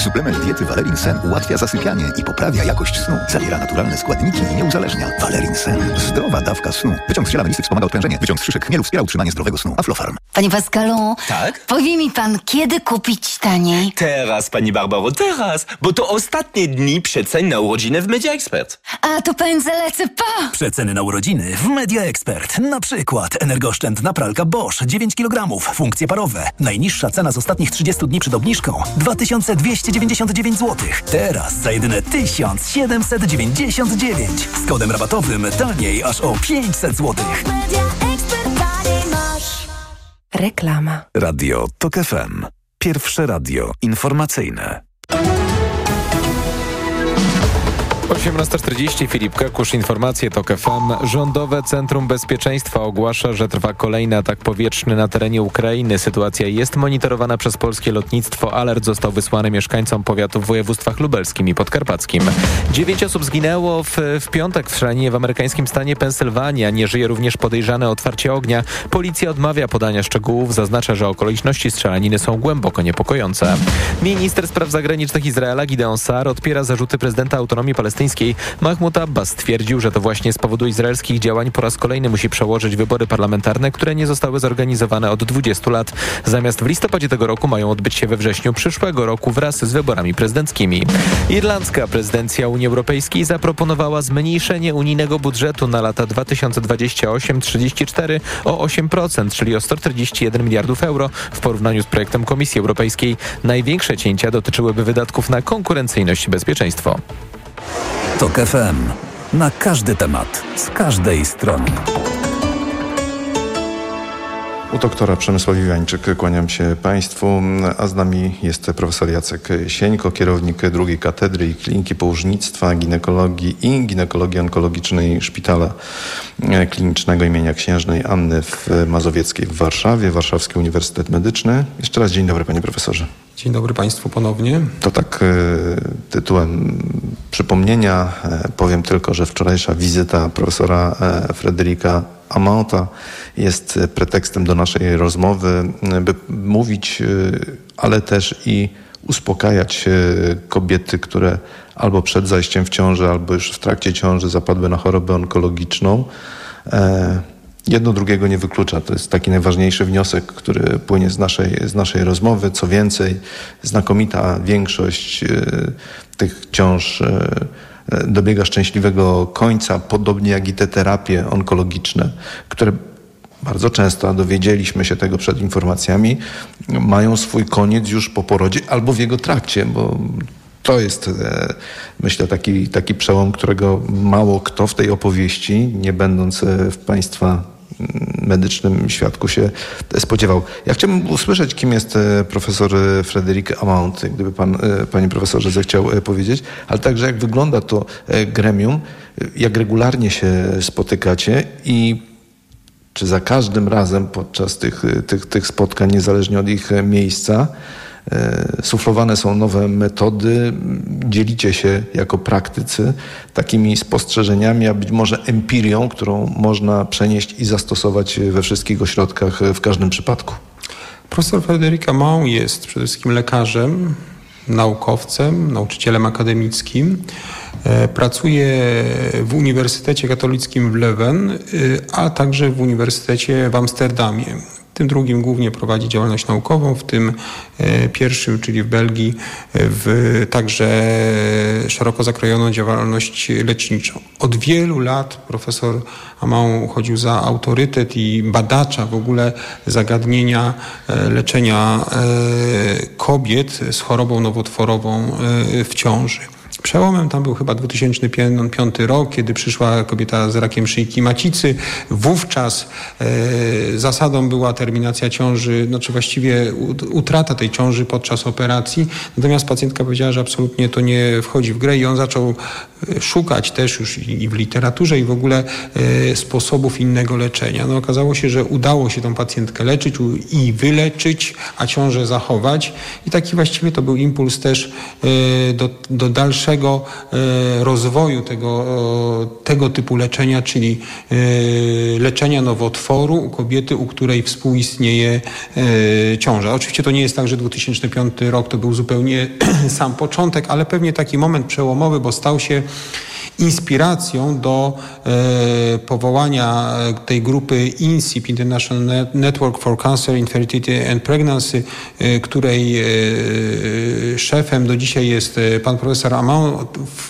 Suplement diety Valerin Sen ułatwia zasypianie i poprawia jakość snu. Zawiera naturalne składniki i nie uzależnia. Valerin Sen. Zdrowa dawka snu. Wyciąg z ziela melisy wspomaga odprężenie. Wyciąg z szyszek chmielu wspiera utrzymanie zdrowego snu. Aflofarm. Panie Pascalu, tak? Powie mi pan, kiedy kupić taniej? Teraz, pani Barbaro, teraz, bo to ostatnie dni przecen na urodziny w Media Expert. A to pędzę lecę po! Przeceny na urodziny w Media Expert. Na przykład energooszczędna pralka Bosch 9 kg, funkcje parowe. Najniższa cena z ostatnich 30 dni przed obniżką 2299 zł. Teraz za jedyne 1799. Z kodem rabatowym taniej aż o 500 zł. Reklama. Radio TOK FM. Pierwsze radio informacyjne. 18:40, Filip Kakusz, informacje TOK FM. Rządowe Centrum Bezpieczeństwa ogłasza, że trwa kolejny atak powietrzny na terenie Ukrainy. Sytuacja jest monitorowana przez polskie lotnictwo. Alert został wysłany mieszkańcom powiatów w województwach lubelskim i podkarpackim. 9 osób zginęło w piątek w strzelaninie w amerykańskim stanie Pensylwania. Nie żyje również podejrzany o otwarcie ognia. Policja odmawia podania szczegółów. Zaznacza, że okoliczności strzelaniny są głęboko niepokojące. Minister spraw zagranicznych Izraela Gideon Saar odpiera zarzuty prezydenta autonomii palestyńskiej Mahmud Abbas stwierdził, że to właśnie z powodu izraelskich działań po raz kolejny musi przełożyć wybory parlamentarne, które nie zostały zorganizowane od 20 lat. Zamiast w listopadzie tego roku mają odbyć się we wrześniu przyszłego roku wraz z wyborami prezydenckimi. Irlandzka prezydencja Unii Europejskiej zaproponowała zmniejszenie unijnego budżetu na lata 2028-34 o 8%, czyli o 141 miliardów euro w porównaniu z projektem Komisji Europejskiej. Największe cięcia dotyczyłyby wydatków na konkurencyjność i bezpieczeństwo. TOK FM. Na każdy temat, z każdej strony. U doktora Przemysław Iwańczyk kłaniam się Państwu, a z nami jest profesor Jacek Sieńko, kierownik drugiej katedry i kliniki położnictwa, ginekologii i ginekologii onkologicznej Szpitala Klinicznego imienia Księżnej Anny w Mazowieckiej w Warszawie, Warszawski Uniwersytet Medyczny. Jeszcze raz dzień dobry, panie profesorze. Dzień dobry Państwu ponownie. To tak tytułem przypomnienia powiem tylko, że wczorajsza wizyta profesora Frédérica Amounta jest pretekstem do naszej rozmowy, by mówić, ale też i uspokajać kobiety, które albo przed zajściem w ciążę, albo już w trakcie ciąży zapadły na chorobę onkologiczną. Jedno drugiego nie wyklucza. To jest taki najważniejszy wniosek, który płynie z naszej rozmowy. Co więcej, znakomita większość tych ciąż dobiega szczęśliwego końca, podobnie jak i te terapie onkologiczne, które bardzo często, a dowiedzieliśmy się tego przed informacjami, mają swój koniec już po porodzie albo w jego trakcie, bo to jest, myślę, taki przełom, którego mało kto w tej opowieści, nie będąc w Państwa medycznym świadku, się spodziewał. Ja chciałbym usłyszeć, kim jest profesor Frédéric Amount, gdyby pan, panie profesorze, zechciał powiedzieć, ale także jak wygląda to gremium, jak regularnie się spotykacie i czy za każdym razem podczas tych spotkań, niezależnie od ich miejsca, suflowane są nowe metody, dzielicie się jako praktycy takimi spostrzeżeniami, a być może empirią, którą można przenieść i zastosować we wszystkich ośrodkach w każdym przypadku. Profesor Frédéric Amoun jest przede wszystkim lekarzem, naukowcem, nauczycielem akademickim. Pracuje w Uniwersytecie Katolickim w Leuven, a także w Uniwersytecie w Amsterdamie. W tym drugim głównie prowadzi działalność naukową, w tym pierwszym, czyli w Belgii, także szeroko zakrojoną działalność leczniczą. Od wielu lat profesor Amoun uchodził za autorytet i badacza w ogóle zagadnienia leczenia kobiet z chorobą nowotworową w ciąży. Przełomem tam był chyba 2005 rok, kiedy przyszła kobieta z rakiem szyjki macicy. Wówczas zasadą była terminacja ciąży, czy właściwie utrata tej ciąży podczas operacji. Natomiast pacjentka powiedziała, że absolutnie to nie wchodzi w grę i on zaczął szukać też już i w literaturze, i w ogóle sposobów innego leczenia. Okazało się, że udało się tą pacjentkę leczyć i wyleczyć, a ciążę zachować. I taki właściwie to był impuls też do dalszego dalszego rozwoju tego typu leczenia, czyli leczenia nowotworu u kobiety, u której współistnieje ciąża. Oczywiście to nie jest tak, że 2005 rok to był zupełnie sam początek, ale pewnie taki moment przełomowy, bo stał się inspiracją do powołania tej grupy INSIP, International Network for Cancer, Infertility and Pregnancy, której szefem do dzisiaj jest pan profesor Amon.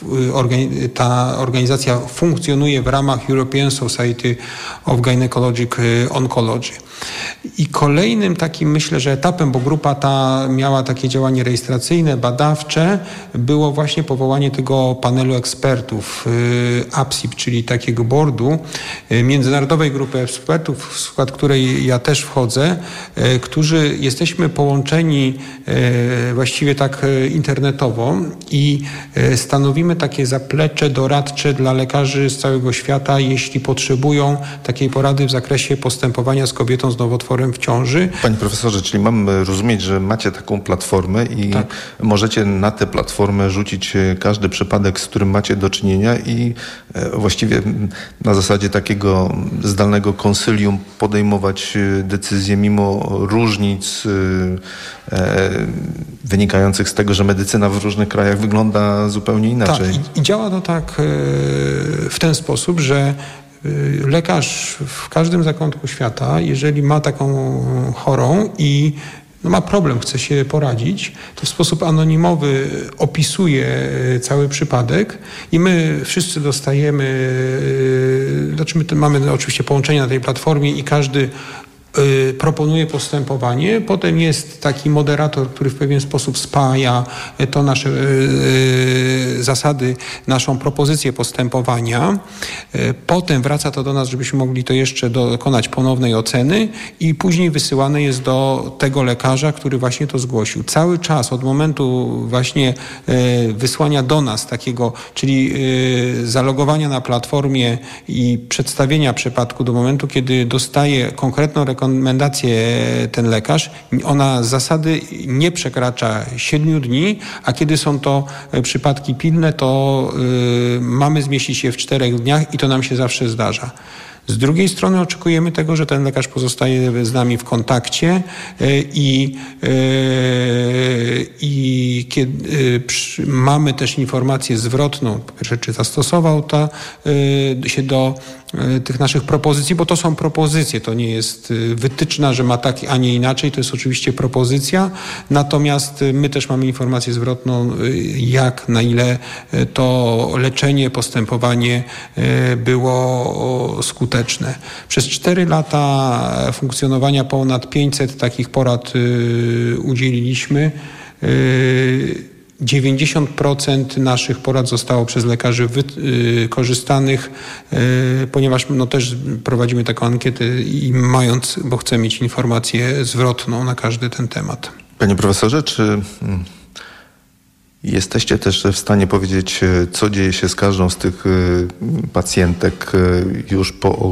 Ta organizacja funkcjonuje w ramach European Society of Gynecologic Oncology. I kolejnym takim, myślę, że etapem, bo grupa ta miała takie działanie rejestracyjne, badawcze, było właśnie powołanie tego panelu ekspertów APSIP, czyli takiego boardu, międzynarodowej grupy ekspertów, w skład której ja też wchodzę, którzy jesteśmy połączeni właściwie tak internetowo i stanowimy takie zaplecze doradcze dla lekarzy z całego świata, jeśli potrzebują takiej porady w zakresie postępowania z kobietą z nowotworem w ciąży. Panie profesorze, czyli mam rozumieć, że macie taką platformę i możecie na tę platformę rzucić każdy przypadek, z którym macie do czynienia i właściwie na zasadzie takiego zdalnego konsylium podejmować decyzje mimo różnic wynikających z tego, że medycyna w różnych krajach wygląda zupełnie inaczej. Tak, i działa to tak w ten sposób, że lekarz w każdym zakątku świata, jeżeli ma taką chorą i ma problem, chce się poradzić, to w sposób anonimowy opisuje cały przypadek i my wszyscy dostajemy, my mamy oczywiście połączenie na tej platformie i każdy proponuje postępowanie. Potem jest taki moderator, który w pewien sposób spaja to nasze zasady, naszą propozycję postępowania. Potem wraca to do nas, żebyśmy mogli to jeszcze dokonać ponownej oceny i później wysyłane jest do tego lekarza, który właśnie to zgłosił. Cały czas od momentu właśnie wysłania do nas takiego, czyli zalogowania na platformie i przedstawienia przypadku do momentu, kiedy dostaje konkretną rekomendację ten lekarz, ona z zasady nie przekracza 7 dni, a kiedy są to przypadki pilne, to mamy zmieścić je w 4 dniach i to nam się zawsze zdarza. Z drugiej strony oczekujemy tego, że ten lekarz pozostaje z nami w kontakcie i kiedy mamy też informację zwrotną, po pierwsze, czy zastosował się do tych naszych propozycji, bo to są propozycje, to nie jest wytyczna, że ma tak, a nie inaczej, to jest oczywiście propozycja, natomiast my też mamy informację zwrotną, jak, na ile to leczenie, postępowanie było skuteczne. Przez 4 lata funkcjonowania ponad 500 takich porad udzieliliśmy. 90% naszych porad zostało przez lekarzy wykorzystanych, ponieważ też prowadzimy taką ankietę i bo chcemy mieć informację zwrotną na każdy ten temat. Panie profesorze, czy jesteście też w stanie powiedzieć, co dzieje się z każdą z tych pacjentek już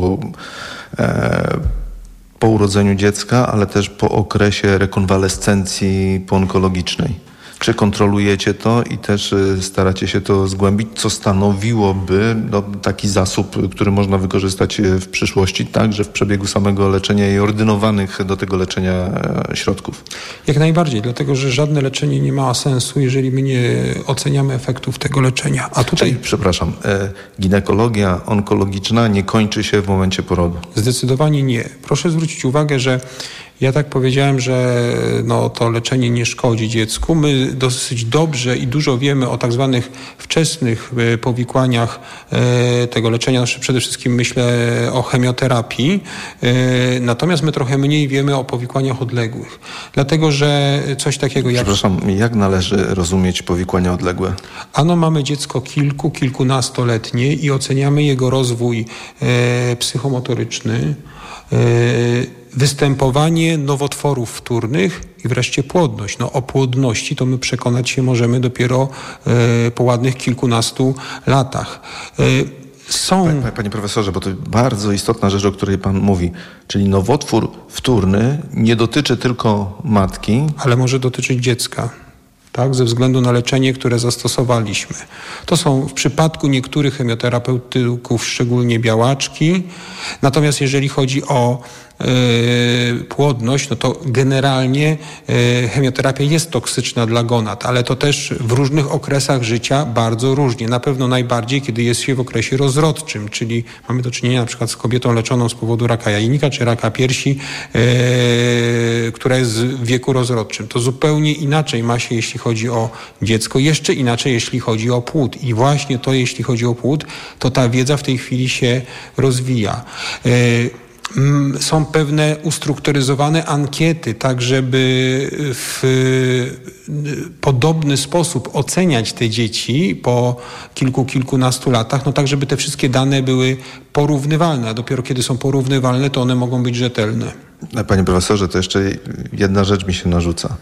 po urodzeniu dziecka, ale też po okresie rekonwalescencji poonkologicznej? Czy kontrolujecie to i też staracie się to zgłębić, co stanowiłoby taki zasób, który można wykorzystać w przyszłości, także w przebiegu samego leczenia i ordynowanych do tego leczenia środków? Jak najbardziej, dlatego że żadne leczenie nie ma sensu, jeżeli my nie oceniamy efektów tego leczenia. A tutaj... Czyli, przepraszam, ginekologia onkologiczna nie kończy się w momencie porodu? Zdecydowanie nie. Proszę zwrócić uwagę, że ja tak powiedziałem, że to leczenie nie szkodzi dziecku. My dosyć dobrze i dużo wiemy o tak zwanych wczesnych powikłaniach tego leczenia. Przede wszystkim myślę o chemioterapii. Natomiast my trochę mniej wiemy o powikłaniach odległych. Dlatego, że coś takiego jak... Przepraszam, jak należy rozumieć powikłania odległe? Mamy dziecko kilkunastoletnie i oceniamy jego rozwój psychomotoryczny, występowanie nowotworów wtórnych i wreszcie płodność. O płodności to my przekonać się możemy dopiero po ładnych kilkunastu latach. Panie profesorze, bo to bardzo istotna rzecz, o której pan mówi, czyli nowotwór wtórny nie dotyczy tylko matki, ale może dotyczyć dziecka. tak, ze względu na leczenie, które zastosowaliśmy. To są w przypadku niektórych chemioterapeutyków szczególnie białaczki. Natomiast jeżeli chodzi o płodność, no to generalnie chemioterapia jest toksyczna dla gonad, ale to też w różnych okresach życia bardzo różnie. Na pewno najbardziej, kiedy jest się w okresie rozrodczym, czyli mamy do czynienia na przykład z kobietą leczoną z powodu raka jajnika czy raka piersi, która jest w wieku rozrodczym. To zupełnie inaczej ma się, jeśli chodzi o dziecko, jeszcze inaczej, jeśli chodzi o płód. I właśnie to, jeśli chodzi o płód, to ta wiedza w tej chwili się rozwija. Są pewne ustrukturyzowane ankiety, tak żeby w podobny sposób oceniać te dzieci po kilkunastu latach, no tak żeby te wszystkie dane były porównywalne, a dopiero kiedy są porównywalne, to one mogą być rzetelne. Panie profesorze, to jeszcze jedna rzecz mi się narzuca.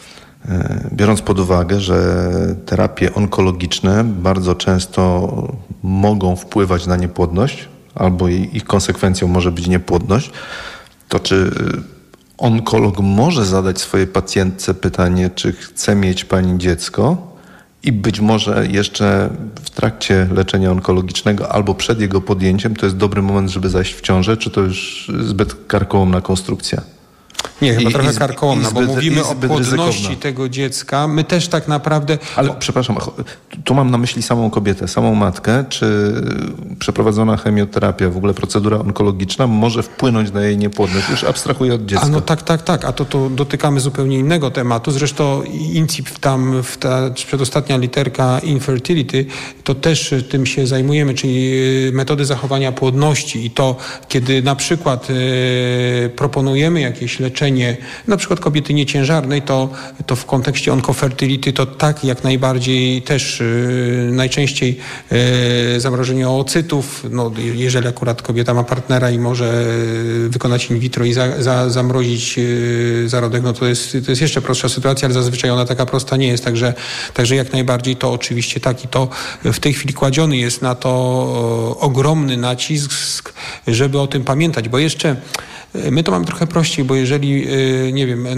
Biorąc pod uwagę, że terapie onkologiczne bardzo często mogą wpływać na niepłodność, albo ich konsekwencją może być niepłodność, to czy onkolog może zadać swojej pacjentce pytanie, czy chce mieć pani dziecko i być może jeszcze w trakcie leczenia onkologicznego albo przed jego podjęciem to jest dobry moment, żeby zajść w ciążę, czy to już zbyt karkołomna konstrukcja? Nie, chyba trochę karkołomna, bo mówimy o płodności ryzykowna. Tego dziecka. My też tak naprawdę... Ale przepraszam, tu mam na myśli samą kobietę, samą matkę. Czy przeprowadzona chemioterapia, w ogóle procedura onkologiczna może wpłynąć na jej niepłodność? Już abstrahuję od dziecka. A no tak. A to dotykamy zupełnie innego tematu. Zresztą INCIP ta przedostatnia literka infertility, to też tym się zajmujemy, czyli metody zachowania płodności. I to, kiedy na przykład proponujemy jakieś leczenie, na przykład kobiety nieciężarnej, to w kontekście onkofertility to tak jak najbardziej też najczęściej zamrożenie oocytów, no jeżeli akurat kobieta ma partnera i może wykonać in vitro i zamrozić zarodek, no to jest jeszcze prostsza sytuacja, ale zazwyczaj ona taka prosta nie jest, także jak najbardziej to oczywiście tak i to w tej chwili kładziony jest na to ogromny nacisk, żeby o tym pamiętać, bo jeszcze my to mamy trochę prościej, bo jeżeli, nie wiem,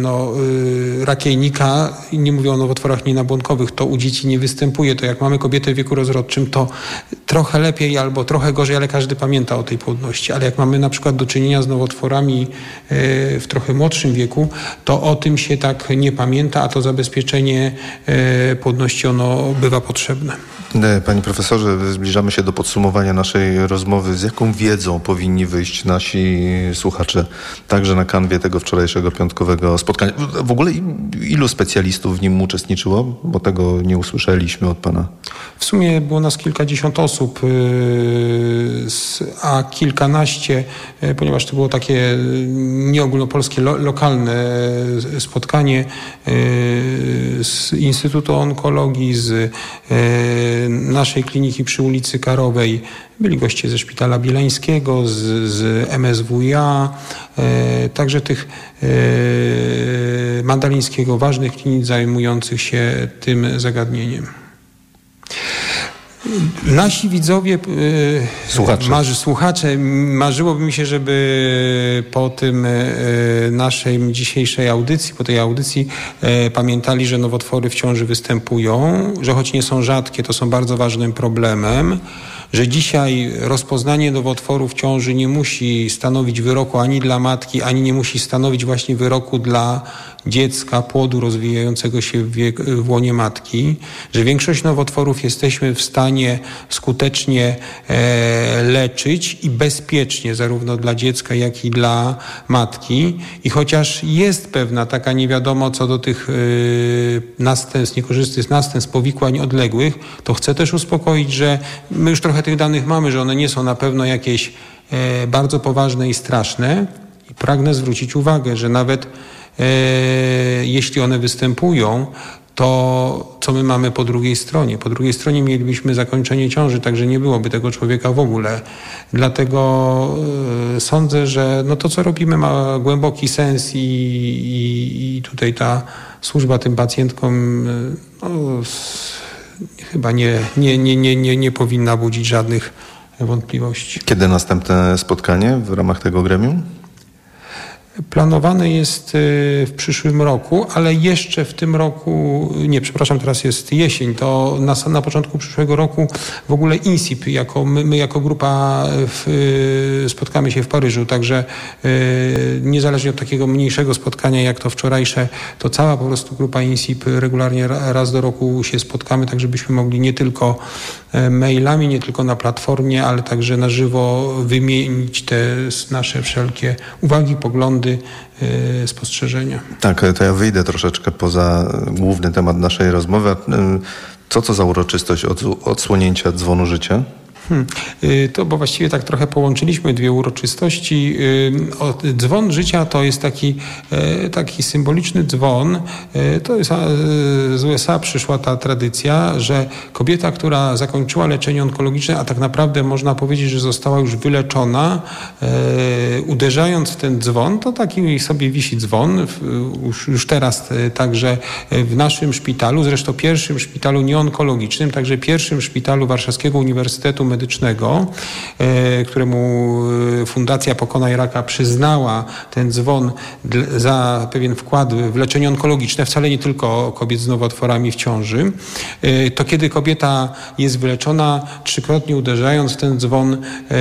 rak jajnika, nie mówię o nowotworach nienabłonkowych, to u dzieci nie występuje. To jak mamy kobietę w wieku rozrodczym, to trochę lepiej albo trochę gorzej, ale każdy pamięta o tej płodności. Ale jak mamy na przykład do czynienia z nowotworami w trochę młodszym wieku, to o tym się tak nie pamięta, a to zabezpieczenie płodności ono bywa potrzebne. Panie profesorze, zbliżamy się do podsumowania naszej rozmowy. Z jaką wiedzą powinni wyjść nasi słuchacze, także na kanwie tego wczorajszego piątkowego spotkania? W ogóle ilu specjalistów w nim uczestniczyło? Bo tego nie usłyszeliśmy od pana. W sumie było nas kilkadziesiąt osób, a kilkanaście, ponieważ to było takie nieogólnopolskie, lokalne spotkanie z Instytutu Onkologii, z naszej kliniki przy ulicy Karowej. Byli goście ze Szpitala Bielańskiego, z MSWiA, także tych Mandalińskiego, ważnych klinik zajmujących się tym zagadnieniem. Nasi widzowie, słuchacze, marzyłoby mi się, żeby po tym naszej dzisiejszej audycji, po tej audycji pamiętali, że nowotwory w ciąży występują, że choć nie są rzadkie, to są bardzo ważnym problemem, że dzisiaj rozpoznanie nowotworu w ciąży nie musi stanowić wyroku ani dla matki, ani nie musi stanowić właśnie wyroku dla dziecka, płodu rozwijającego się w łonie matki, że większość nowotworów jesteśmy w stanie skutecznie leczyć i bezpiecznie zarówno dla dziecka, jak i dla matki. I chociaż jest pewna taka niewiadoma co do tych następstw, niekorzystnych następstw powikłań odległych, to chcę też uspokoić, że my już trochę tych danych mamy, że one nie są na pewno jakieś bardzo poważne i straszne. I pragnę zwrócić uwagę, że nawet jeśli one występują, to co my mamy po drugiej stronie? Po drugiej stronie mielibyśmy zakończenie ciąży, także nie byłoby tego człowieka w ogóle. Dlatego sądzę, że to, co robimy, ma głęboki sens i tutaj ta służba tym pacjentkom chyba nie powinna budzić żadnych wątpliwości. Kiedy następne spotkanie w ramach tego gremium? Planowane jest w przyszłym roku, ale jeszcze w tym roku, teraz jest jesień, to na początku przyszłego roku w ogóle INSIP, my jako grupa spotkamy się w Paryżu, także niezależnie od takiego mniejszego spotkania jak to wczorajsze, to cała po prostu grupa INSIP regularnie raz do roku się spotkamy, tak żebyśmy mogli nie tylko mailami, nie tylko na platformie, ale także na żywo wymienić te nasze wszelkie uwagi, poglądy, spostrzeżenia. Tak, to ja wyjdę troszeczkę poza główny temat naszej rozmowy. Co to za uroczystość odsłonięcia dzwonu życia? To bo właściwie tak trochę połączyliśmy dwie uroczystości. Dzwon życia to jest taki symboliczny dzwon. To jest z USA przyszła ta tradycja, że kobieta, która zakończyła leczenie onkologiczne, a tak naprawdę można powiedzieć, że została już wyleczona, uderzając w ten dzwon, to taki sobie wisi dzwon już teraz także w naszym szpitalu, zresztą pierwszym szpitalu nieonkologicznym, także pierwszym szpitalu Warszawskiego Uniwersytetu Medycznego, któremu Fundacja Pokonaj Raka przyznała ten dzwon za pewien wkład w leczenie onkologiczne, wcale nie tylko kobiet z nowotworami w ciąży, to kiedy kobieta jest wyleczona, trzykrotnie uderzając w ten dzwon,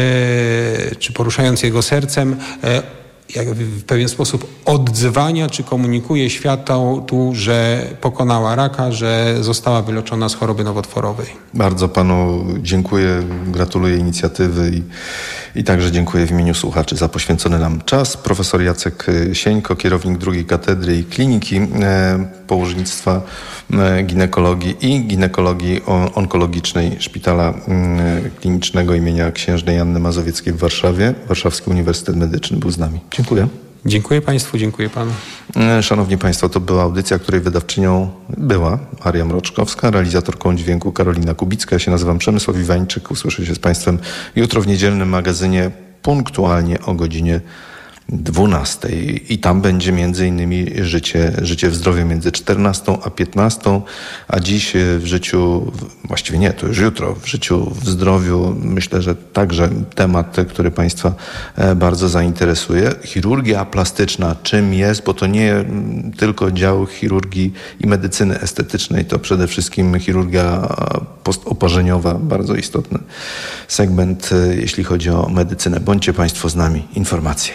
czy poruszając jego sercem, jak w pewien sposób odzwania, czy komunikuje światu, że pokonała raka, że została wyleczona z choroby nowotworowej. Bardzo panu dziękuję, gratuluję inicjatywy i także dziękuję w imieniu słuchaczy za poświęcony nam czas. Profesor Jacek Sieńko, kierownik drugiej katedry i kliniki położnictwa, ginekologii i ginekologii onkologicznej Szpitala Klinicznego imienia Księżnej Anny Mazowieckiej w Warszawie. Warszawski Uniwersytet Medyczny był z nami. Dziękuję. Dziękuję państwu, dziękuję panu. Szanowni państwo, to była audycja, której wydawczynią była Maria Mroczkowska, realizatorką dźwięku Karolina Kubicka. Ja się nazywam Przemysław Iwańczyk. Usłyszę się z państwem jutro w niedzielnym magazynie punktualnie o godzinie 12. I tam będzie między innymi życie w zdrowiu między 14 a 15, a dziś w życiu, właściwie nie, to już jutro, w życiu w zdrowiu myślę, że także temat, który państwa bardzo zainteresuje. Chirurgia plastyczna, czym jest, bo to nie tylko dział chirurgii i medycyny estetycznej, to przede wszystkim chirurgia postoparzeniowa, bardzo istotny segment, jeśli chodzi o medycynę. Bądźcie państwo z nami, informacje.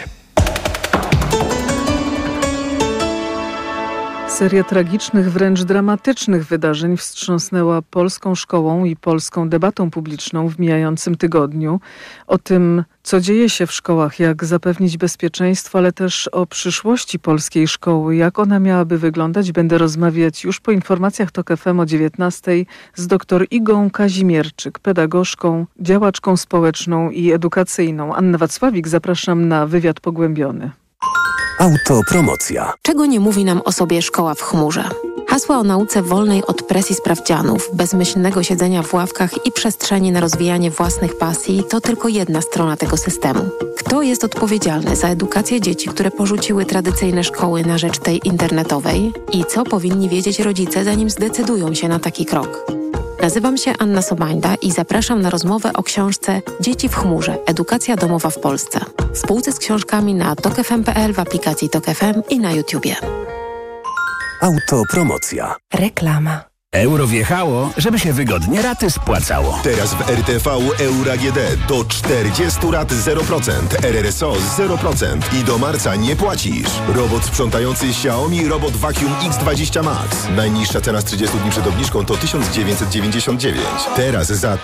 Seria tragicznych, wręcz dramatycznych wydarzeń wstrząsnęła polską szkołą i polską debatą publiczną w mijającym tygodniu. O tym, co dzieje się w szkołach, jak zapewnić bezpieczeństwo, ale też o przyszłości polskiej szkoły, jak ona miałaby wyglądać, będę rozmawiać już po informacjach TOK FM o 19:00 z dr Igą Kazimierczyk, pedagogzką, działaczką społeczną i edukacyjną. Anna Wacławik, zapraszam na wywiad pogłębiony. Autopromocja. Czego nie mówi nam o sobie szkoła w chmurze? Hasła o nauce wolnej od presji sprawdzianów, bezmyślnego siedzenia w ławkach i przestrzeni na rozwijanie własnych pasji to tylko jedna strona tego systemu. Kto jest odpowiedzialny za edukację dzieci, które porzuciły tradycyjne szkoły na rzecz tej internetowej? I co powinni wiedzieć rodzice, zanim zdecydują się na taki krok? Nazywam się Anna Sobańda i zapraszam na rozmowę o książce Dzieci w chmurze. Edukacja domowa w Polsce. W spółce z książkami na tokfm.pl, w aplikacji TOK FM i na YouTubie. Autopromocja. Reklama. Euro wjechało, żeby się wygodnie raty spłacało. Teraz w RTV Euro AGD do 40 rat 0%, RRSO 0% i do marca nie płacisz. Robot sprzątający Xiaomi Robot Vacuum X20 Max. Najniższa cena z 30 dni przed obniżką to 1999. Teraz za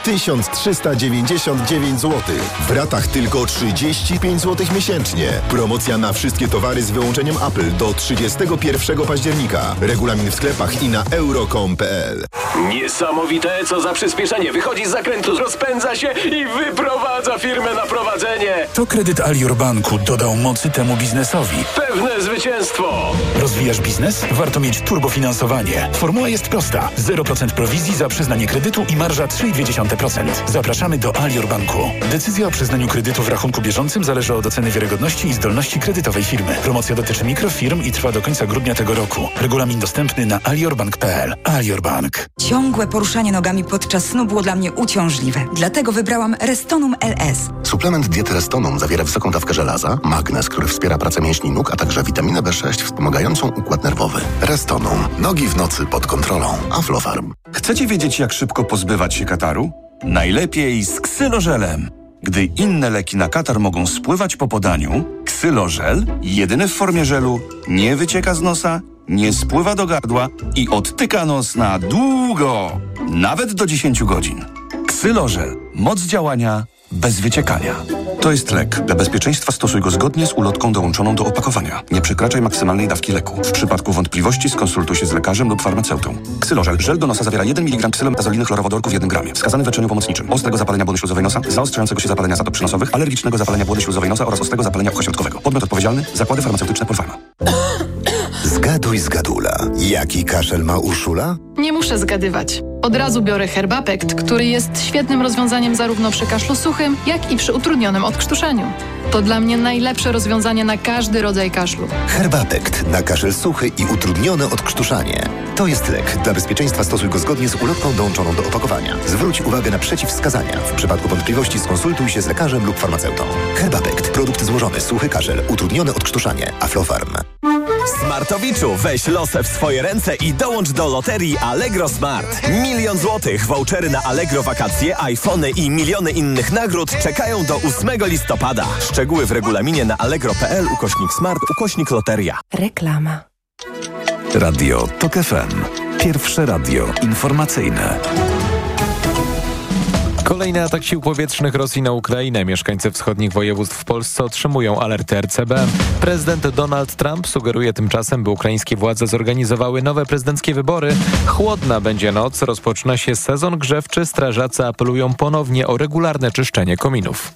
1399 zł. W ratach tylko 35 zł miesięcznie. Promocja na wszystkie towary z wyłączeniem Apple do 31 października. Regulamin w sklepach i na euro.com.pl. Niesamowite, co za przyspieszenie. Wychodzi z zakrętu, rozpędza się i wyprowadza firmę na prowadzenie. To kredyt Alior Banku dodał mocy temu biznesowi. Pewne zwycięstwo. Rozwijasz biznes? Warto mieć turbofinansowanie. Formuła jest prosta. 0% prowizji za przyznanie kredytu i marża 3,2%. Zapraszamy do Alior Banku. Decyzja o przyznaniu kredytu w rachunku bieżącym zależy od oceny wiarygodności i zdolności kredytowej firmy. Promocja dotyczy mikrofirm i trwa do końca grudnia tego roku. Regulamin dostępny na aliorbank.pl. Alior Bank. Bank. Ciągłe poruszanie nogami podczas snu było dla mnie uciążliwe. Dlatego wybrałam Restonum LS. Suplement diety Restonum zawiera wysoką dawkę żelaza, magnez, który wspiera pracę mięśni nóg, a także witaminę B6 wspomagającą układ nerwowy. Restonum. Nogi w nocy pod kontrolą. Aflofarm. Chcecie wiedzieć, jak szybko pozbywać się kataru? Najlepiej z Xylożelem. Gdy inne leki na katar mogą spływać po podaniu, Xylożel, jedyny w formie żelu, nie wycieka z nosa, nie spływa do gardła i odtyka nos na długo, nawet do 10 godzin. Xylożel. Moc działania bez wyciekania. To jest lek. Dla bezpieczeństwa stosuj go zgodnie z ulotką dołączoną do opakowania. Nie przekraczaj maksymalnej dawki leku. W przypadku wątpliwości skonsultuj się z lekarzem lub farmaceutą. Xylożel. Żel do nosa zawiera 1 mg ksylomazoliny chlorowodorku w 1 gramie. Wskazany w leczeniu pomocniczym. Ostrego zapalenia błony śluzowej nosa, zaostrzającego się zapalenia zatop przynosowych, alergicznego zapalenia błony śluzowej nosa oraz ostrego zapalenia ucha środkowego. Podmiot odpowiedzialny. Zakłady farmaceutyczne Polpharma. Zgaduj zgadula. Jaki kaszel ma Urszula? Nie muszę zgadywać. Od razu biorę Herbapekt, który jest świetnym rozwiązaniem zarówno przy kaszlu suchym, jak i przy utrudnionym odkrztuszaniu. To dla mnie najlepsze rozwiązanie na każdy rodzaj kaszlu. Herbapekt na kaszel suchy i utrudnione odkrztuszanie. To jest lek. Dla bezpieczeństwa stosuj go zgodnie z ulotką dołączoną do opakowania. Zwróć uwagę na przeciwwskazania. W przypadku wątpliwości skonsultuj się z lekarzem lub farmaceutą. Herbapekt. Produkt złożony. Suchy kaszel. Utrudnione odkrztuszanie. Aflofarm. Smartowiczu, weź losę w swoje ręce i dołącz do loterii Allegro Smart. 1 000 000 złotych, vouchery na Allegro wakacje, iPhony i miliony innych nagród czekają do 8 listopada. Szczegóły w regulaminie na allegro.pl/smart/loteria. Reklama. Radio TOK FM. Pierwsze radio informacyjne. Kolejny atak sił powietrznych Rosji na Ukrainę. Mieszkańcy wschodnich województw w Polsce otrzymują alerty RCB. Prezydent Donald Trump sugeruje tymczasem, by ukraińskie władze zorganizowały nowe prezydenckie wybory. Chłodna będzie noc, rozpoczyna się sezon grzewczy. Strażacy apelują ponownie o regularne czyszczenie kominów.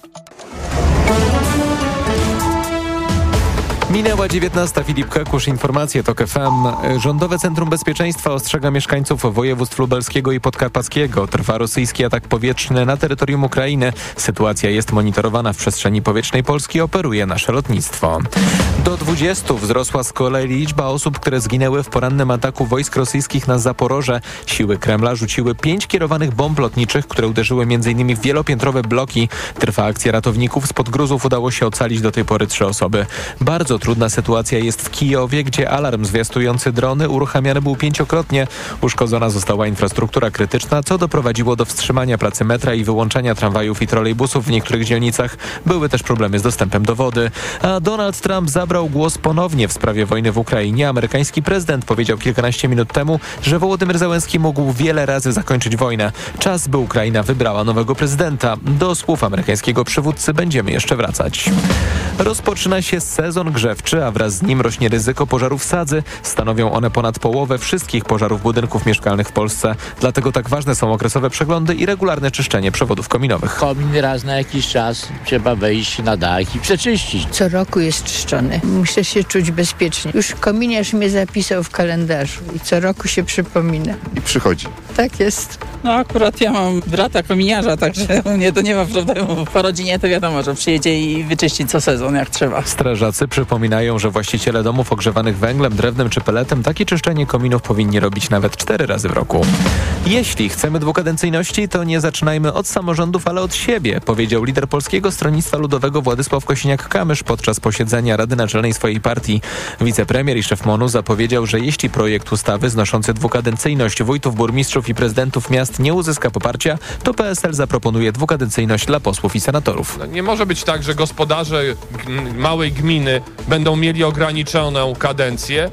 Minęła 19. Filip Kekusz, informacje TOK FM. Rządowe Centrum Bezpieczeństwa ostrzega mieszkańców województw lubelskiego i podkarpackiego. Trwa rosyjski atak powietrzny na terytorium Ukrainy. Sytuacja jest monitorowana w przestrzeni powietrznej Polski, operuje nasze lotnictwo. Do 20 wzrosła z kolei liczba osób, które zginęły w porannym ataku wojsk rosyjskich na Zaporoże. Siły Kremla rzuciły 5 kierowanych bomb lotniczych, które uderzyły m.in. w wielopiętrowe bloki. Trwa akcja ratowników. Spod gruzów udało się ocalić do tej pory 3 osoby. Bardzo trudna sytuacja jest w Kijowie, gdzie alarm zwiastujący drony uruchamiany był 5-krotnie. Uszkodzona została infrastruktura krytyczna, co doprowadziło do wstrzymania pracy metra i wyłączenia tramwajów i trolejbusów w niektórych dzielnicach. Były też problemy z dostępem do wody. A Donald Trump zabrał głos ponownie w sprawie wojny w Ukrainie. Amerykański prezydent powiedział kilkanaście minut temu, że Wołodymyr Zełenski mógł wiele razy zakończyć wojnę. Czas, by Ukraina wybrała nowego prezydenta. Do słów amerykańskiego przywódcy będziemy jeszcze wracać. Rozpoczyna się sezon grzewczy, a wraz z nim rośnie ryzyko pożarów sadzy. Stanowią one ponad połowę wszystkich pożarów budynków mieszkalnych w Polsce. Dlatego tak ważne są okresowe przeglądy i regularne czyszczenie przewodów kominowych. Komin raz na jakiś czas trzeba wejść na dach i przeczyścić. Co roku jest czyszczony. Muszę się czuć bezpiecznie. Już kominiarz mnie zapisał w kalendarzu i co roku się przypomina. I przychodzi. Tak jest. No akurat ja mam brata kominiarza, także u mnie to nie ma problemu. Po rodzinie to wiadomo, że przyjedzie i wyczyści co sezon jak trzeba. Strażacy przypominają, że właściciele domów ogrzewanych węglem, drewnem czy peletem takie czyszczenie kominów powinni robić nawet 4 razy w roku. Jeśli chcemy dwukadencyjności, to nie zaczynajmy od samorządów, ale od siebie, powiedział lider Polskiego Stronnictwa Ludowego Władysław Kosiniak-Kamysz podczas posiedzenia Rady Naczelnej swojej partii. Wicepremier i szef MON-u zapowiedział, że jeśli projekt ustawy znoszący dwukadencyjność wójtów, burmistrzów i prezydentów miast nie uzyska poparcia, to PSL zaproponuje dwukadencyjność dla posłów i senatorów. Nie może być tak, że gospodarze małej gminy będą mieli ograniczoną kadencję,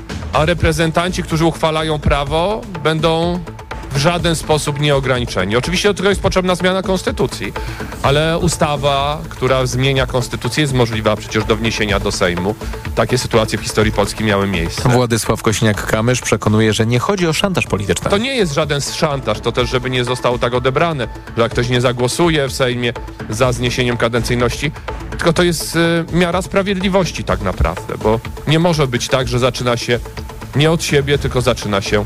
a reprezentanci, którzy uchwalają prawo, będą w żaden sposób nieograniczeni. Oczywiście do tego jest potrzebna zmiana konstytucji, ale ustawa, która zmienia konstytucję, jest możliwa przecież do wniesienia do Sejmu. Takie sytuacje w historii Polski miały miejsce. Władysław Kosiniak-Kamysz przekonuje, że nie chodzi o szantaż polityczny. To nie jest żaden szantaż, to też, żeby nie zostało tak odebrane, że jak ktoś nie zagłosuje w Sejmie za zniesieniem kadencyjności, tylko to jest miara sprawiedliwości tak naprawdę, bo nie może być tak, że zaczyna się nie od siebie, tylko zaczyna się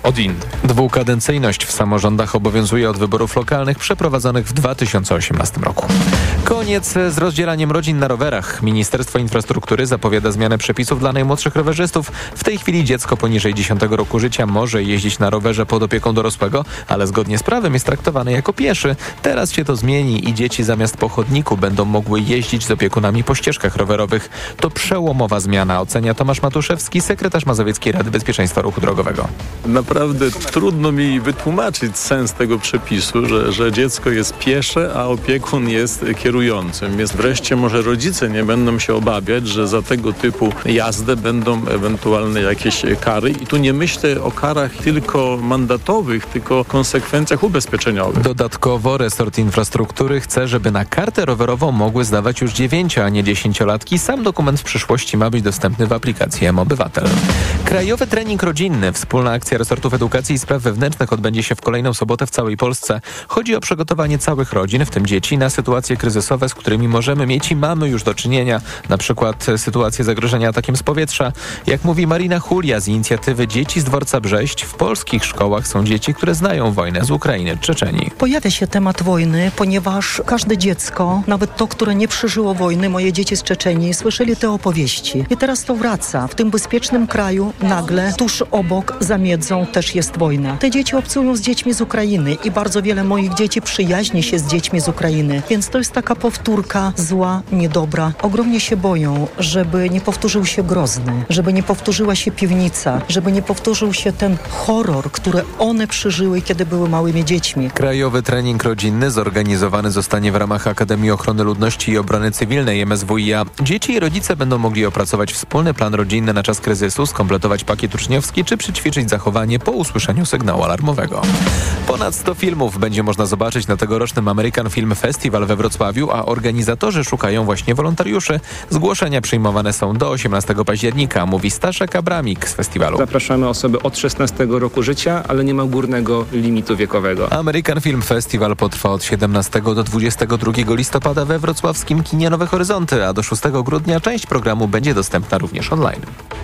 od innych. Dwukadencyjność w samorządach obowiązuje od wyborów lokalnych przeprowadzonych w 2018 roku. Koniec z rozdzielaniem rodzin na rowerach. Ministerstwo Infrastruktury zapowiada zmianę przepisów dla najmłodszych rowerzystów. W tej chwili dziecko poniżej 10 roku życia może jeździć na rowerze pod opieką dorosłego, ale zgodnie z prawem jest traktowany jako pieszy. Teraz się to zmieni i dzieci zamiast po chodniku będą mogły jeździć z opiekunami po ścieżkach rowerowych. To przełomowa zmiana, ocenia Tomasz Matuszewski, sekretarz Mazowieckiej Rady Bezpieczeństwa Ruchu Drogowego. Naprawdę trudno mi wytłumaczyć sens tego przepisu, że dziecko jest piesze, a opiekun jest kierującym. Więc wreszcie może rodzice nie będą się obawiać, że za tego typu jazdę będą ewentualne jakieś kary. I tu nie myślę o karach tylko mandatowych, tylko konsekwencjach ubezpieczeniowych. Dodatkowo resort infrastruktury chce, żeby na kartę rowerową mogły zdawać już 9, a nie 10-latki. Sam dokument w przyszłości ma być dostępny w aplikacji mObywatel. Krajowy trening rodzinny, wspólna akcja resortów edukacji i spraw wewnętrznych odbędzie się w kolejną sobotę w całej Polsce. Chodzi o przygotowanie całych rodzin, w tym dzieci, na sytuacje kryzysowe, z którymi możemy mieć i mamy już do czynienia. Na przykład sytuacje zagrożenia atakiem z powietrza. Jak mówi Marina Hulia z inicjatywy Dzieci z Dworca Brześć, w polskich szkołach są dzieci, które znają wojnę z Ukrainy, Czeczenii. Pojawia się temat wojny, ponieważ każde dziecko, nawet to, które nie przeżyło wojny, moje dzieci z Czeczenii, słyszeli te opowieści. I teraz to wraca. W tym bezpiecznym kraju nagle tuż obok za miedzą też jest wojna. Te dzieci obcują z dziećmi z Ukrainy i bardzo wiele moich dzieci przyjaźni się z dziećmi z Ukrainy. Więc to jest taka powtórka zła, niedobra. Ogromnie się boją, żeby nie powtórzył się Grozny, żeby nie powtórzyła się Piwnica, żeby nie powtórzył się ten horror, który one przeżyły, kiedy były małymi dziećmi. Krajowy trening rodzinny zorganizowany zostanie w ramach Akademii Ochrony Ludności i Obrony Cywilnej MSWiA. Dzieci i rodzice będą mogli opracować wspólny plan rodzinny na czas kryzysu, skompletować pakiet uczniowski czy przećwiczyć zachowanie po usłyszeniu sygnału alarmowego. Ponad 100 filmów będzie można zobaczyć na tegorocznym American Film Festival we Wrocławiu, a organizatorzy szukają właśnie wolontariuszy. Zgłoszenia przyjmowane są do 18 października, mówi Staszek Abramik z festiwalu. Zapraszamy osoby od 16 roku życia, ale nie ma górnego limitu wiekowego. American Film Festival potrwa od 17 do 22 listopada we wrocławskim kinie Nowe Horyzonty, a do 6 grudnia część programu będzie dostępna również online.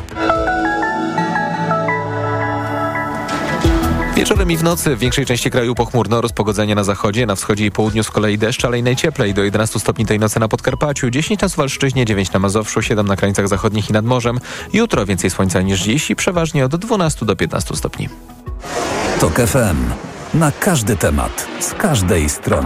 Wieczorem i w nocy w większej części kraju pochmurno, rozpogodzenie na zachodzie, na wschodzie i południu z kolei deszcz, ale i najcieplej do 11 stopni tej nocy na Podkarpaciu, 10 na Suwalszczyźnie, 9 na Mazowszu, 7 na krańcach zachodnich i nad morzem. Jutro więcej słońca niż dziś i przeważnie od 12 do 15 stopni. TOK FM. Na każdy temat, z każdej strony.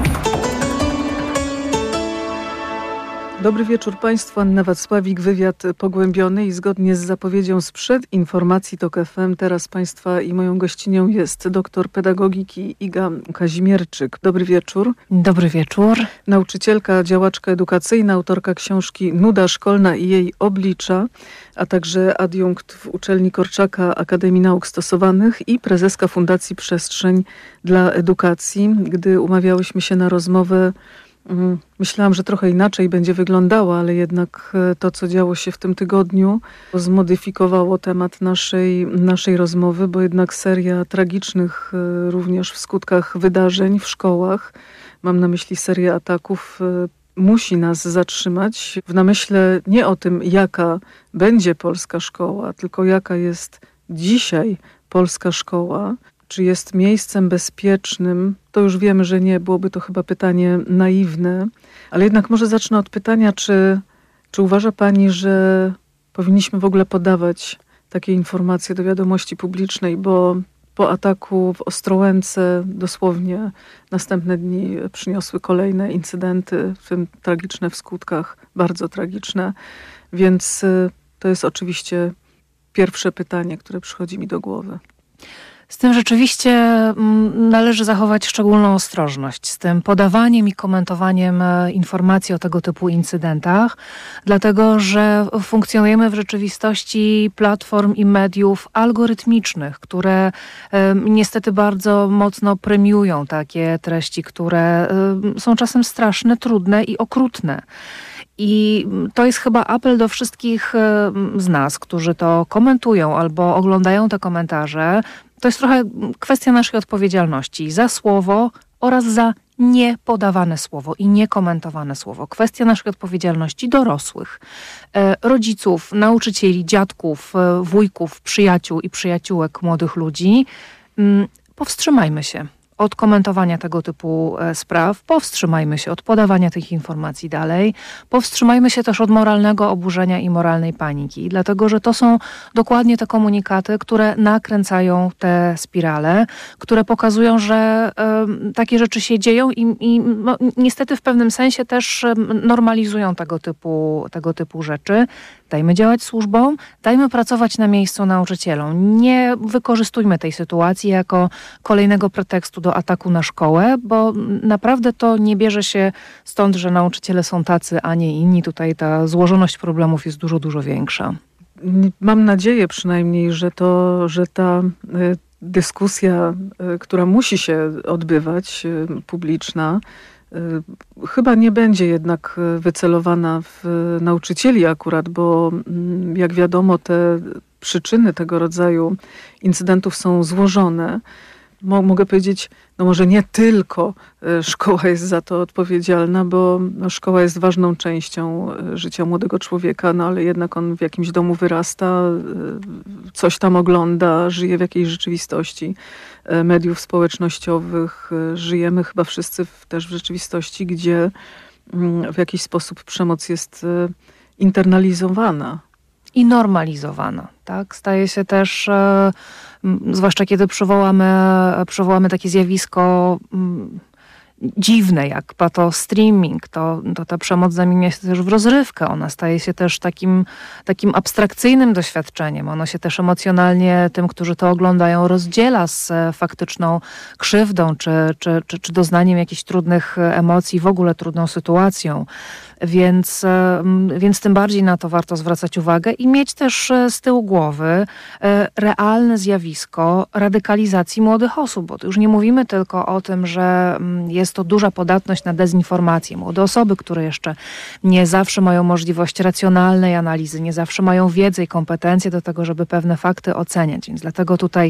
Dobry wieczór Państwu, Anna Wacławik, wywiad pogłębiony i zgodnie z zapowiedzią sprzed informacji TOK FM teraz Państwa i moją gościnią jest doktor pedagogiki Iga Kazimierczyk. Dobry wieczór. Dobry wieczór. Nauczycielka, działaczka edukacyjna, autorka książki Nuda szkolna i jej oblicza, a także adiunkt w uczelni Korczaka Akademii Nauk Stosowanych i prezeska Fundacji Przestrzeń dla Edukacji. Gdy umawiałyśmy się na rozmowę, myślałam, że trochę inaczej będzie wyglądała, ale jednak to, co działo się w tym tygodniu, zmodyfikowało temat naszej rozmowy, bo jednak seria tragicznych również w skutkach wydarzeń w szkołach, mam na myśli serię ataków, musi nas zatrzymać w namyśle nie o tym, jaka będzie polska szkoła, tylko jaka jest dzisiaj polska szkoła. Czy jest miejscem bezpiecznym? To już wiemy, że nie. Byłoby to chyba pytanie naiwne. Ale jednak może zacznę od pytania, czy uważa Pani, że powinniśmy w ogóle podawać takie informacje do wiadomości publicznej, bo po ataku w Ostrołęce dosłownie następne dni przyniosły kolejne incydenty, w tym tragiczne w skutkach, bardzo tragiczne. Więc to jest oczywiście pierwsze pytanie, które przychodzi mi do głowy. Z tym rzeczywiście należy zachować szczególną ostrożność z tym podawaniem i komentowaniem informacji o tego typu incydentach, dlatego że funkcjonujemy w rzeczywistości platform i mediów algorytmicznych, które niestety bardzo mocno premiują takie treści, które są czasem straszne, trudne i okrutne. I to jest chyba apel do wszystkich z nas, którzy to komentują albo oglądają te komentarze. To jest trochę kwestia naszej odpowiedzialności za słowo oraz za niepodawane słowo i niekomentowane słowo. Kwestia naszej odpowiedzialności dorosłych, rodziców, nauczycieli, dziadków, wujków, przyjaciół i przyjaciółek młodych ludzi. Powstrzymajmy się od komentowania tego typu spraw, powstrzymajmy się od podawania tych informacji dalej, powstrzymajmy się też od moralnego oburzenia i moralnej paniki, dlatego że to są dokładnie te komunikaty, które nakręcają te spirale, które pokazują, że takie rzeczy się dzieją i niestety w pewnym sensie też normalizują tego typu rzeczy. Dajmy działać służbom, dajmy pracować na miejscu nauczycielom. Nie wykorzystujmy tej sytuacji jako kolejnego pretekstu do ataku na szkołę, bo naprawdę to nie bierze się stąd, że nauczyciele są tacy, a nie inni. Tutaj ta złożoność problemów jest dużo, dużo większa. Mam nadzieję przynajmniej, że ta dyskusja, która musi się odbywać, publiczna, chyba nie będzie jednak wycelowana w nauczycieli akurat, bo jak wiadomo, te przyczyny tego rodzaju incydentów są złożone. Mogę powiedzieć, no może nie tylko szkoła jest za to odpowiedzialna, bo szkoła jest ważną częścią życia młodego człowieka, no ale jednak on w jakimś domu wyrasta, coś tam ogląda, żyje w jakiejś rzeczywistości mediów społecznościowych. Żyjemy chyba wszyscy też w rzeczywistości, gdzie w jakiś sposób przemoc jest internalizowana. I normalizowana, tak? Staje się też, zwłaszcza kiedy przywołamy takie zjawisko dziwne jak patostreaming, to ta przemoc zamienia się też w rozrywkę. Ona staje się też takim abstrakcyjnym doświadczeniem. Ono się też emocjonalnie tym, którzy to oglądają, rozdziela z faktyczną krzywdą czy doznaniem jakichś trudnych emocji, w ogóle trudną sytuacją. Więc tym bardziej na to warto zwracać uwagę i mieć też z tyłu głowy realne zjawisko radykalizacji młodych osób, bo tu już nie mówimy tylko o tym, że jest to duża podatność na dezinformację. Młode osoby, które jeszcze nie zawsze mają możliwość racjonalnej analizy, nie zawsze mają wiedzę i kompetencje do tego, żeby pewne fakty oceniać. Więc dlatego tutaj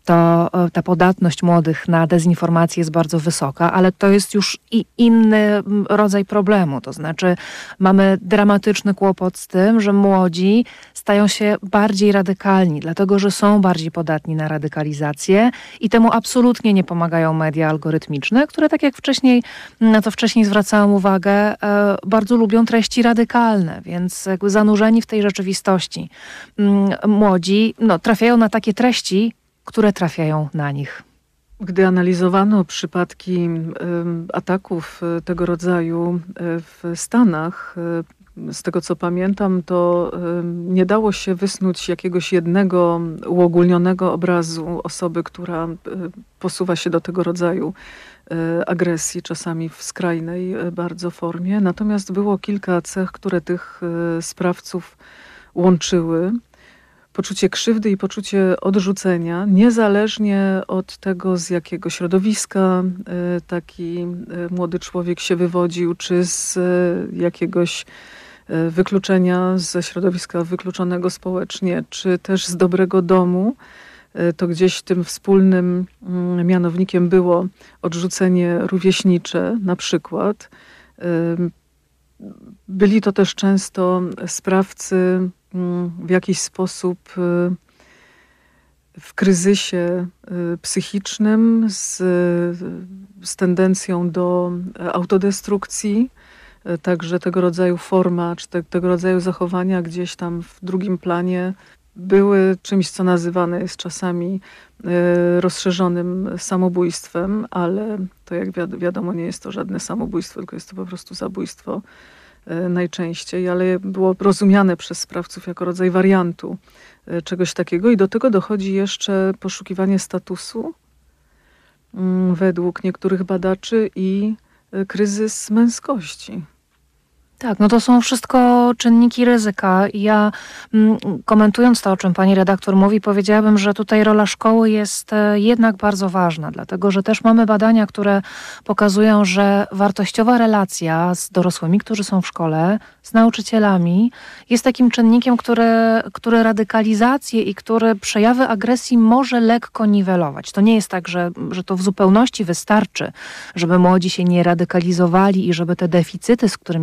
ta podatność młodych na dezinformację jest bardzo wysoka, ale to jest już i inny rodzaj problemu. To znaczy mamy dramatyczny kłopot z tym, że młodzi stają się bardziej radykalni, dlatego że są bardziej podatni na radykalizację i temu absolutnie nie pomagają media algorytmiczne, które tak jak na to wcześniej zwracałam uwagę, bardzo lubią treści radykalne, więc jakby zanurzeni w tej rzeczywistości młodzi trafiają na takie treści, które trafiają na nich. Gdy analizowano przypadki ataków tego rodzaju w Stanach, z tego co pamiętam, to nie dało się wysnuć jakiegoś jednego uogólnionego obrazu osoby, która posuwa się do tego rodzaju agresji, czasami w skrajnej bardzo formie. Natomiast było kilka cech, które tych sprawców łączyły. Poczucie krzywdy i poczucie odrzucenia, niezależnie od tego, z jakiego środowiska taki młody człowiek się wywodził, czy z jakiegoś wykluczenia, ze środowiska wykluczonego społecznie, czy też z dobrego domu, to gdzieś tym wspólnym mianownikiem było odrzucenie rówieśnicze na przykład. Byli to też często sprawcy w jakiś sposób w kryzysie psychicznym, z tendencją do autodestrukcji. Także tego rodzaju forma, czy tego rodzaju zachowania gdzieś tam w drugim planie były czymś, co nazywane jest czasami rozszerzonym samobójstwem, ale to jak wiadomo nie jest to żadne samobójstwo, tylko jest to po prostu zabójstwo najczęściej, ale było rozumiane przez sprawców jako rodzaj wariantu czegoś takiego i do tego dochodzi jeszcze poszukiwanie statusu według niektórych badaczy i kryzys męskości. Tak, to są wszystko czynniki ryzyka. Ja komentując to, o czym pani redaktor mówi, powiedziałabym, że tutaj rola szkoły jest jednak bardzo ważna, dlatego że też mamy badania, które pokazują, że wartościowa relacja z dorosłymi, którzy są w szkole, z nauczycielami, jest takim czynnikiem, który radykalizację i który przejawy agresji może lekko niwelować. To nie jest tak, że to w zupełności wystarczy, żeby młodzi się nie radykalizowali i żeby te deficyty, z którymi przychodzą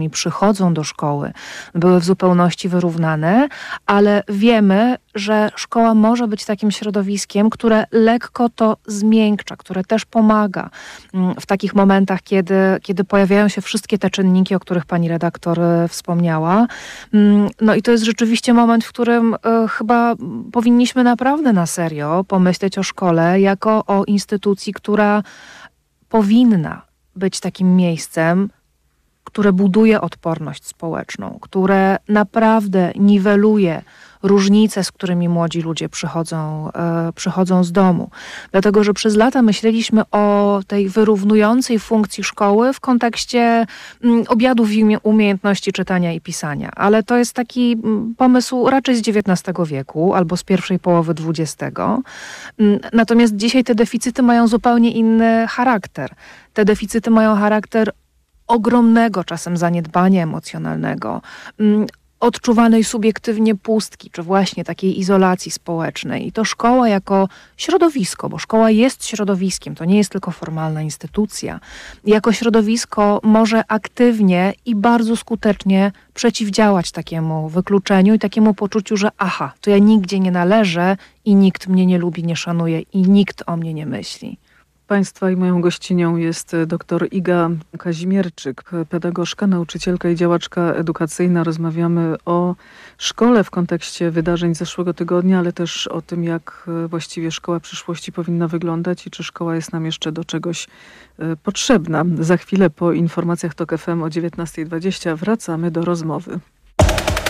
chodzą do szkoły, były w zupełności wyrównane, ale wiemy, że szkoła może być takim środowiskiem, które lekko to zmiękcza, które też pomaga w takich momentach, kiedy pojawiają się wszystkie te czynniki, o których pani redaktor wspomniała. No i to jest rzeczywiście moment, w którym chyba powinniśmy naprawdę na serio pomyśleć o szkole jako o instytucji, która powinna być takim miejscem, które buduje odporność społeczną, które naprawdę niweluje różnice, z którymi młodzi ludzie przychodzą z domu. Dlatego, że przez lata myśleliśmy o tej wyrównującej funkcji szkoły w kontekście obiadów i umiejętności czytania i pisania. Ale to jest taki pomysł raczej z XIX wieku albo z pierwszej połowy XX. Natomiast dzisiaj te deficyty mają zupełnie inny charakter. Te deficyty mają charakter ogromnego czasem zaniedbania emocjonalnego, odczuwanej subiektywnie pustki, czy właśnie takiej izolacji społecznej. I to szkoła jako środowisko, bo szkoła jest środowiskiem, to nie jest tylko formalna instytucja. Jako środowisko może aktywnie i bardzo skutecznie przeciwdziałać takiemu wykluczeniu i takiemu poczuciu, że to ja nigdzie nie należę i nikt mnie nie lubi, nie szanuje i nikt o mnie nie myśli. Państwa i moją gościnią jest dr Iga Kazimierczyk, pedagogzka, nauczycielka i działaczka edukacyjna. Rozmawiamy o szkole w kontekście wydarzeń zeszłego tygodnia, ale też o tym, jak właściwie szkoła przyszłości powinna wyglądać i czy szkoła jest nam jeszcze do czegoś potrzebna. Za chwilę po informacjach TOK FM o 19:20 wracamy do rozmowy.